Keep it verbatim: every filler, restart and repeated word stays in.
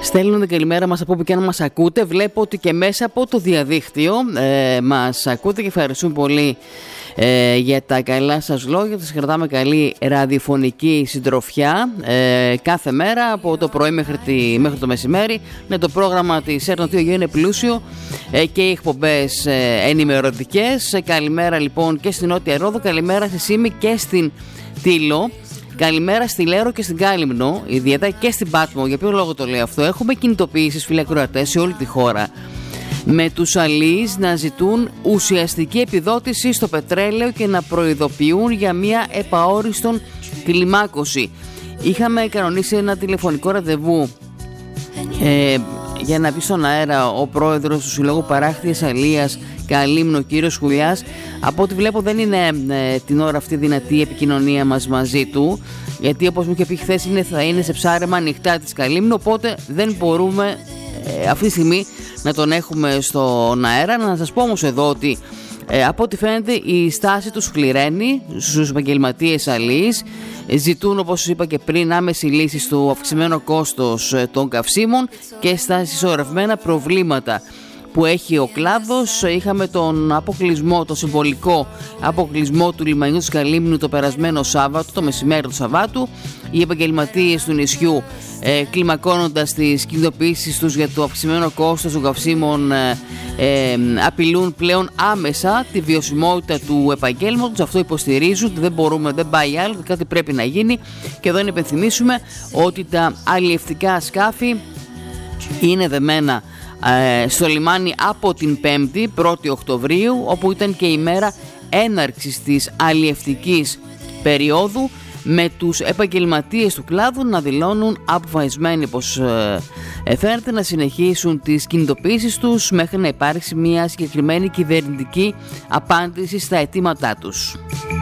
Στέλνουν καλημέρα μας από όπου και αν μας ακούτε. Βλέπω ότι και μέσα από το διαδίκτυο ε, μας ακούτε και ευχαριστούμε πολύ ε, για τα καλά σας λόγια. Σας κρατάμε καλή ραδιοφωνική συντροφιά ε, κάθε μέρα από το πρωί μέχρι, τη, μέχρι το μεσημέρι. Ναι, το πρόγραμμα της ΕΡΤ είναι πλούσιο ε, και οι εκπομπές ε, ενημερωτικές. Ε, καλημέρα λοιπόν και στην Νότια Ρόδο, καλημέρα στη Σύμη και στην Τήλο. Καλημέρα στη Λέρο και στην Κάλυμνο, ιδιαίτερα και στην Πάτμο. Για ποιο λόγο το λέω αυτό? Έχουμε κινητοποιήσεις, φίλοι ακροατές, σε όλη τη χώρα, με τους αλείς να ζητούν ουσιαστική επιδότηση στο πετρέλαιο και να προειδοποιούν για μια επαόριστον κλιμάκωση. Είχαμε κανονίσει ένα τηλεφωνικό ραντεβού ε, για να βγει στον αέρα ο πρόεδρος του Συλλόγου Παράκτειας Αλίας Καλύμνο, ο κύριος Χουλιάς. Από ό,τι βλέπω δεν είναι ε, την ώρα αυτή δυνατή η επικοινωνία μας μαζί του, γιατί όπως μου είχε πει χθες είναι, θα είναι σε ψάρεμα ανοιχτά της Καλύμνου, οπότε δεν μπορούμε ε, αυτή τη στιγμή να τον έχουμε στον αέρα. Να σας πω όμως εδώ ότι ε, από ό,τι φαίνεται η στάση τους σκληραίνει στους επαγγελματίες αλείς. Ζητούν, όπως είπα και πριν, άμεση λύση στο αυξημένο κόστος ε, των καυσίμων και στα συσσωρευμένα προβλήματα που έχει ο κλάδος. Είχαμε τον αποκλεισμό, το συμβολικό αποκλεισμό του λιμανιού της Καλύμνου το περασμένο Σάββατο, το μεσημέρι του Σαββάτου. Οι επαγγελματίες του νησιού ε, κλιμακώνοντας τις κινητοποιήσεις τους για το αυξημένο κόστος των καυσίμων ε, ε, απειλούν πλέον άμεσα τη βιωσιμότητα του επαγγέλματος. Αυτό υποστηρίζουν, δεν μπορούμε, δεν πάει άλλο, κάτι πρέπει να γίνει. Και εδώ να υπενθυμίσουμε ότι τα αλλιευτικά σκάφη είναι δεμένα στο λιμάνι από την πέμπτη, πρώτη Οκτωβρίου, όπου ήταν και η μέρα έναρξης της αλλιευτικής περίοδου, με τους επαγγελματίες του κλάδου να δηλώνουν αποφασισμένοι, πως ε, φαίνεται, να συνεχίσουν τις κινητοποιήσεις τους μέχρι να υπάρξει μια συγκεκριμένη κυβερνητική απάντηση στα αιτήματά τους.